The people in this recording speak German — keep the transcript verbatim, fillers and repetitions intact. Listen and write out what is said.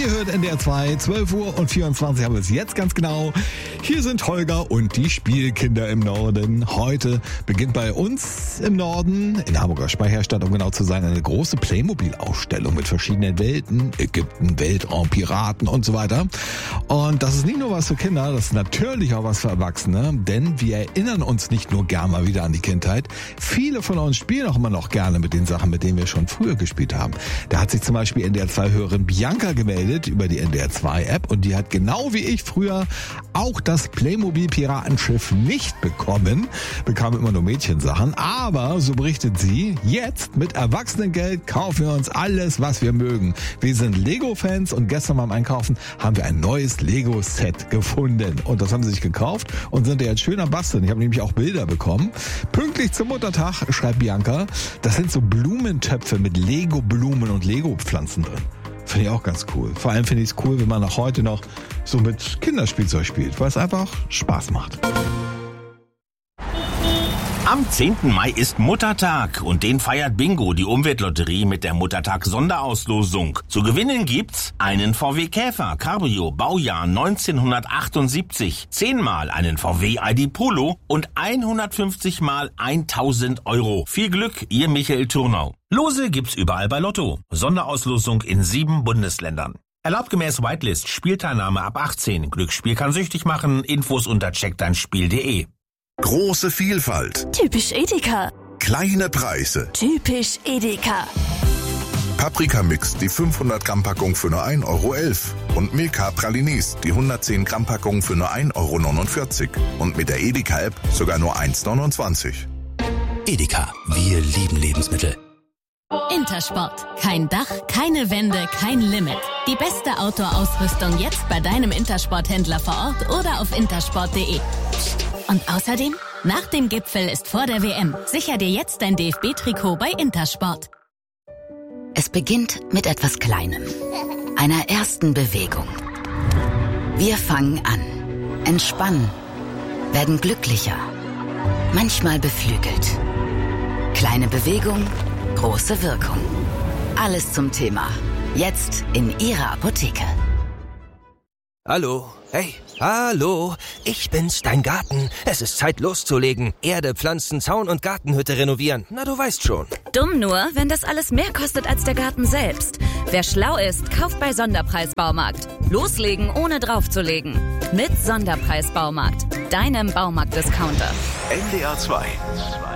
Ihr hört N D R zwei, zwölf Uhr und vierundzwanzig haben wir es jetzt ganz genau. Hier sind Holger und die Spielkinder im Norden. Heute beginnt bei uns im Norden, in der Hamburger Speicherstadt, um genau zu sein, eine große Playmobil-Ausstellung mit verschiedenen Welten, Ägypten, Weltraum, Piraten und so weiter. Und das ist nicht nur was für Kinder, das ist natürlich auch was für Erwachsene, denn wir erinnern uns nicht nur gern mal wieder an die Kindheit. Viele von uns spielen auch immer noch gerne mit den Sachen, mit denen wir schon früher gespielt haben. Da hat sich zum Beispiel N D R zwei-Hörerin Bianca gemeldet über die N D R zwei App und die hat genau wie ich früher auch das Playmobil-Piratenschiff nicht bekommen, bekam immer nur Mädchensachen, aber so berichtet sie, jetzt mit Erwachsenengeld kaufen wir uns alles, was wir mögen. Wir sind Lego-Fans und gestern beim Einkaufen haben wir ein neues Lego-Set gefunden und das haben sie sich gekauft und sind jetzt schön am Basteln. Ich habe nämlich auch Bilder bekommen. Pünktlich zum Muttertag, schreibt Bianca, das sind so Blumentöpfe mit Lego-Blumen und Lego-Pflanzen drin. Finde ich auch ganz cool. Vor allem finde ich es cool, wenn man auch heute noch so mit Kinderspielzeug spielt, weil es einfach Spaß macht. Am zehnten Mai ist Muttertag und den feiert Bingo, die Umweltlotterie, mit der Muttertag-Sonderauslosung. Zu gewinnen gibt's einen V W Käfer Cabrio Baujahr neunzehnhundertachtundsiebzig, zehnmal einen V W I D Polo und hundertfünfzig mal tausend Euro. Viel Glück, ihr Michael Turnau. Lose gibt's überall bei Lotto. Sonderauslosung in sieben Bundesländern. Erlaubt gemäß Whitelist, Spielteilnahme ab achtzehn. Glücksspiel kann süchtig machen. Infos unter check dein spiel punkt de. Große Vielfalt. Typisch Edeka. Kleine Preise. Typisch Edeka. Paprika-Mix, die fünfhundert Gramm Packung für nur ein Euro elf. Und Milka Pralines, die hundertzehn Gramm Packung für nur ein Euro neunundvierzig. Und mit der Edeka-App sogar nur eins neunundzwanzig. Edeka, wir lieben Lebensmittel. Intersport. Kein Dach, keine Wände, kein Limit. Die beste Outdoor-Ausrüstung jetzt bei deinem Intersport-Händler vor Ort oder auf intersport punkt de. Und außerdem, nach dem Gipfel ist vor der W M. Sicher dir jetzt dein D F B-Trikot bei Intersport. Es beginnt mit etwas Kleinem, einer ersten Bewegung. Wir fangen an, entspannen, werden glücklicher, manchmal beflügelt. Kleine Bewegung, große Wirkung. Alles zum Thema. Jetzt in Ihrer Apotheke. Hallo, hey, hallo, ich bin's, dein Garten. Es ist Zeit loszulegen. Erde, Pflanzen, Zaun und Gartenhütte renovieren. Na, du weißt schon. Dumm nur, wenn das alles mehr kostet als der Garten selbst. Wer schlau ist, kauft bei Sonderpreis Baumarkt. Loslegen, ohne draufzulegen. Mit Sonderpreis Baumarkt, deinem Baumarkt-Discounter. N D R zwei.